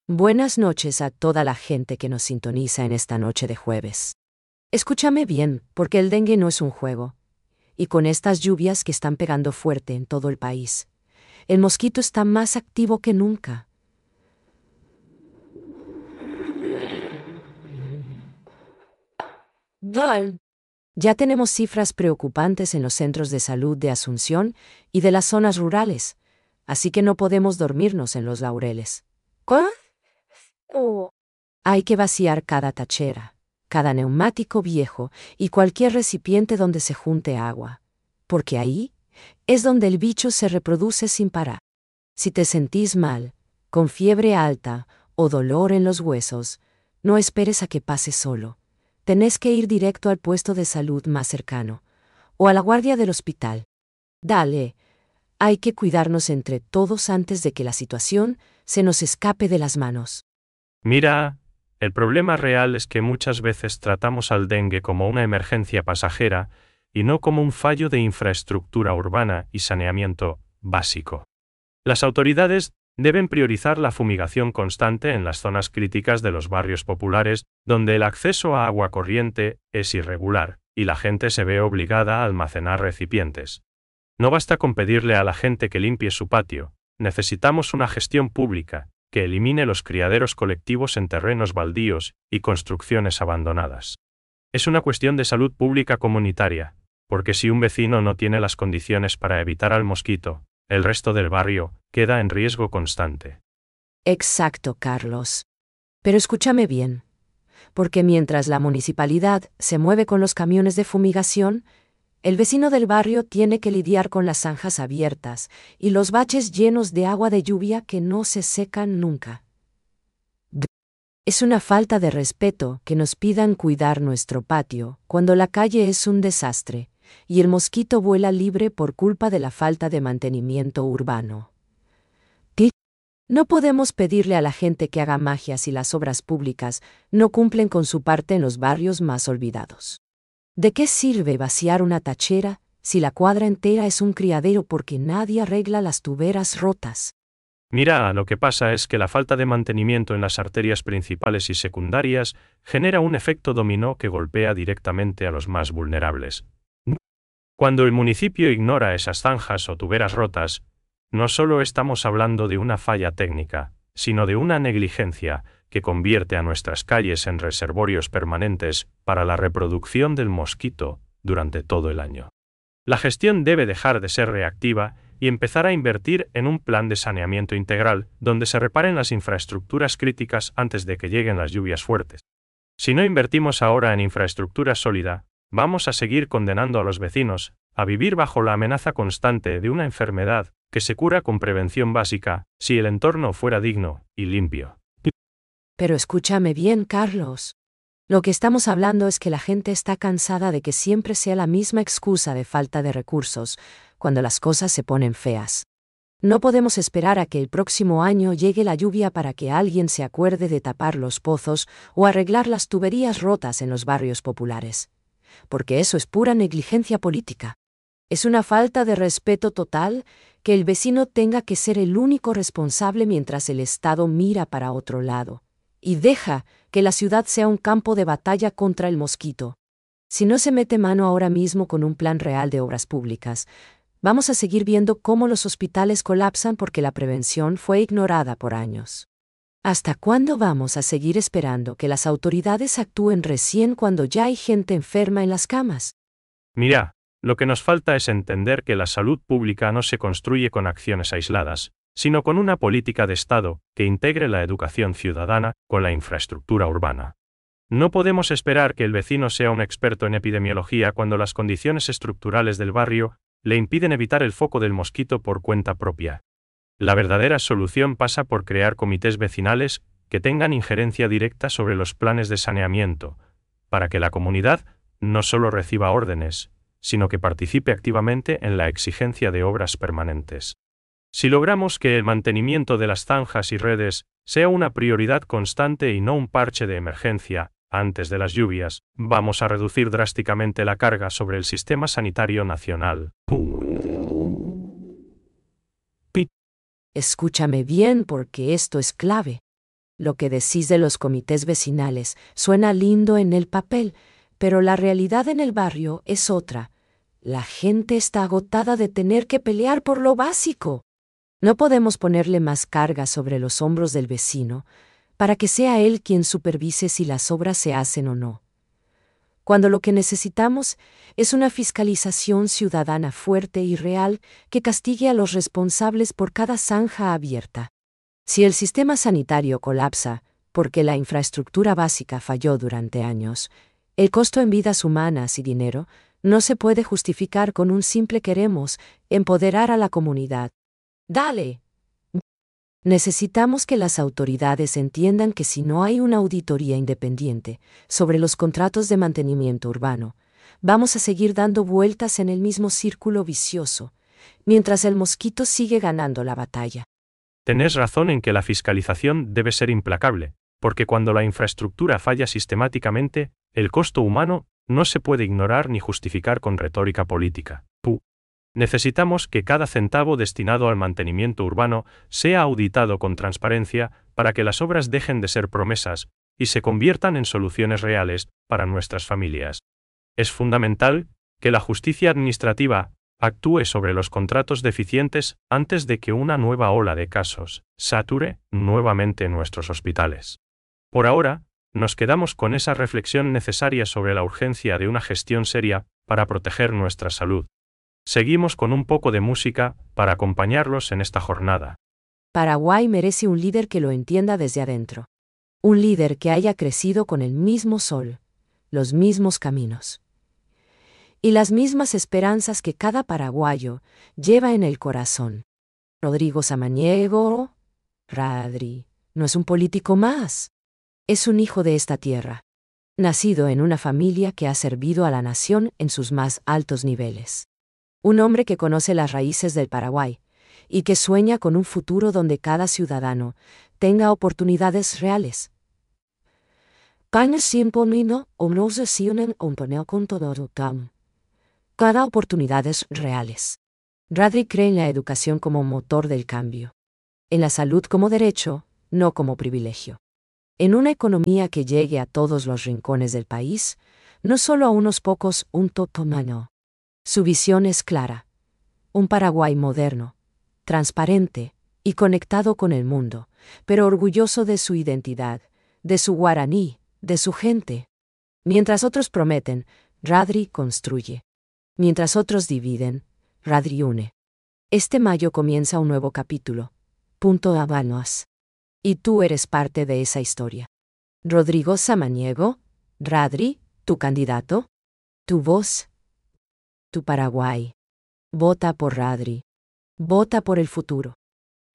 Buenas noches a toda la gente que nos sintoniza en esta noche de jueves. Escúchame bien, porque el dengue no es un juego. Y con estas lluvias que están pegando fuerte en todo el país, el mosquito está más activo que nunca. Ya tenemos cifras preocupantes en los centros de salud de Asunción y de las zonas rurales, así que no podemos dormirnos en los laureles. Hay que vaciar cada tachera, cada neumático viejo y cualquier recipiente donde se junte agua, porque ahí es donde el bicho se reproduce sin parar. Si te sentís mal, con fiebre alta o dolor en los huesos, no esperes a que pase solo. Tenés que ir directo al puesto de salud más cercano o a la guardia del hospital. Dale, hay que cuidarnos entre todos antes de que la situación se nos escape de las manos. Mira, el problema real es que muchas veces tratamos al dengue como una emergencia pasajera y no como un fallo de infraestructura urbana y saneamiento básico. Las autoridades deben priorizar la fumigación constante en las zonas críticas de los barrios populares, donde el acceso a agua corriente es irregular y la gente se ve obligada a almacenar recipientes. No basta con pedirle a la gente que limpie su patio, necesitamos una gestión pública que elimine los criaderos colectivos en terrenos baldíos y construcciones abandonadas. Es una cuestión de salud pública comunitaria, porque si un vecino no tiene las condiciones para evitar al mosquito, el resto del barrio queda en riesgo constante. Exacto, Carlos. Pero escúchame bien, porque mientras la municipalidad se mueve con los camiones de fumigación, el vecino del barrio tiene que lidiar con las zanjas abiertas y los baches llenos de agua de lluvia que no se secan nunca. Es una falta de respeto que nos pidan cuidar nuestro patio cuando la calle es un desastre y el mosquito vuela libre por culpa de la falta de mantenimiento urbano. No podemos pedirle a la gente que haga magia si las obras públicas no cumplen con su parte en los barrios más olvidados. ¿De qué sirve vaciar una tachera si la cuadra entera es un criadero porque nadie arregla las tuberas rotas? Mira, lo que pasa es que la falta de mantenimiento en las arterias principales y secundarias genera un efecto dominó que golpea directamente a los más vulnerables. Cuando el municipio ignora esas zanjas o tuberas rotas, no solo estamos hablando de una falla técnica, sino de una negligencia que convierte a nuestras calles en reservorios permanentes para la reproducción del mosquito durante todo el año. La gestión debe dejar de ser reactiva y empezar a invertir en un plan de saneamiento integral donde se reparen las infraestructuras críticas antes de que lleguen las lluvias fuertes. Si no invertimos ahora en infraestructura sólida, vamos a seguir condenando a los vecinos a vivir bajo la amenaza constante de una enfermedad que se cura con prevención básica si el entorno fuera digno y limpio. Pero escúchame bien, Carlos. Lo que estamos hablando es que la gente está cansada de que siempre sea la misma excusa de falta de recursos cuando las cosas se ponen feas. No podemos esperar a que el próximo año llegue la lluvia para que alguien se acuerde de tapar los pozos o arreglar las tuberías rotas en los barrios populares. Porque eso es pura negligencia política. Es una falta de respeto total que el vecino tenga que ser el único responsable mientras el Estado mira para otro lado y deja que la ciudad sea un campo de batalla contra el mosquito. Si no se mete mano ahora mismo con un plan real de obras públicas, vamos a seguir viendo cómo los hospitales colapsan porque la prevención fue ignorada por años. ¿Hasta cuándo vamos a seguir esperando que las autoridades actúen recién cuando ya hay gente enferma en las camas? Mira, lo que nos falta es entender que la salud pública no se construye con acciones aisladas, sino con una política de Estado que integre la educación ciudadana con la infraestructura urbana. No podemos esperar que el vecino sea un experto en epidemiología cuando las condiciones estructurales del barrio le impiden evitar el foco del mosquito por cuenta propia. La verdadera solución pasa por crear comités vecinales que tengan injerencia directa sobre los planes de saneamiento, para que la comunidad no solo reciba órdenes, sino que participe activamente en la exigencia de obras permanentes. Si logramos que el mantenimiento de las zanjas y redes sea una prioridad constante y no un parche de emergencia antes de las lluvias, vamos a reducir drásticamente la carga sobre el sistema sanitario nacional. Escúchame bien porque esto es clave. Lo que decís de los comités vecinales suena lindo en el papel, pero la realidad en el barrio es otra. La gente está agotada de tener que pelear por lo básico. No podemos ponerle más carga sobre los hombros del vecino para que sea él quien supervise si las obras se hacen o no, cuando lo que necesitamos es una fiscalización ciudadana fuerte y real que castigue a los responsables por cada zanja abierta. Si el sistema sanitario colapsa porque la infraestructura básica falló durante años, el costo en vidas humanas y dinero no se puede justificar con un simple queremos empoderar a la comunidad. ¡Dale! Necesitamos que las autoridades entiendan que si no hay una auditoría independiente sobre los contratos de mantenimiento urbano, vamos a seguir dando vueltas en el mismo círculo vicioso, mientras el mosquito sigue ganando la batalla. Tenés razón en que la fiscalización debe ser implacable, porque cuando la infraestructura falla sistemáticamente, el costo humano no se puede ignorar ni justificar con retórica política. Necesitamos que cada centavo destinado al mantenimiento urbano sea auditado con transparencia para que las obras dejen de ser promesas y se conviertan en soluciones reales para nuestras familias. Es fundamental que la justicia administrativa actúe sobre los contratos deficientes antes de que una nueva ola de casos sature nuevamente nuestros hospitales. Por ahora, nos quedamos con esa reflexión necesaria sobre la urgencia de una gestión seria para proteger nuestra salud. Seguimos con un poco de música para acompañarlos en esta jornada. Paraguay merece un líder que lo entienda desde adentro. Un líder que haya crecido con el mismo sol, los mismos caminos y las mismas esperanzas que cada paraguayo lleva en el corazón. Rodrigo Samaniego, Radri, no es un político más. Es un hijo de esta tierra, nacido en una familia que ha servido a la nación en sus más altos niveles. Un hombre que conoce las raíces del Paraguay y que sueña con un futuro donde cada ciudadano tenga oportunidades reales. Cada oportunidades reales. Radri cree en la educación como motor del cambio. En la salud como derecho, no como privilegio. En una economía que llegue a todos los rincones del país, no solo a unos pocos, un totomano. Su visión es clara. Un Paraguay moderno, transparente y conectado con el mundo, pero orgulloso de su identidad, de su guaraní, de su gente. Mientras otros prometen, Radri construye. Mientras otros dividen, Radri une. Este mayo comienza un nuevo capítulo. Habanos. Y tú eres parte de esa historia. Rodrigo Samaniego, Radri, tu candidato, tu voz, tu Paraguay. Vota por Radri. Vota por el futuro.